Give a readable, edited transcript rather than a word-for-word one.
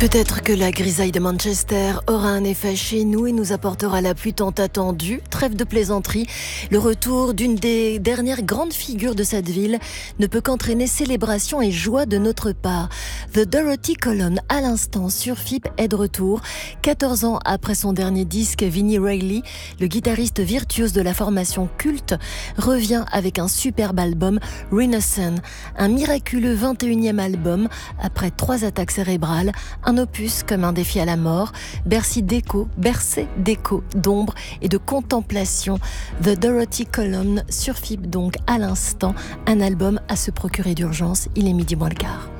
Peut-être que la grisaille de Manchester aura un effet chez nous et nous apportera la pluie tant attendue. Trêve de plaisanterie, le retour d'une des dernières grandes figures de cette ville ne peut qu'entraîner célébration et joie de notre part. The Dorothy Column, à l'instant sur FIP, est de retour. 14 ans après son dernier disque, Vinnie Reilly, le guitariste virtuose de la formation culte, revient avec un superbe album, Renaissance, un miraculeux 21e album après 3 attaques cérébrales, un opus comme un défi à la mort, bercé d'écho, d'ombre et de contemplation. The Dorothy Column sur FIP donc à l'instant, un album à se procurer d'urgence. Il est midi moins le quart.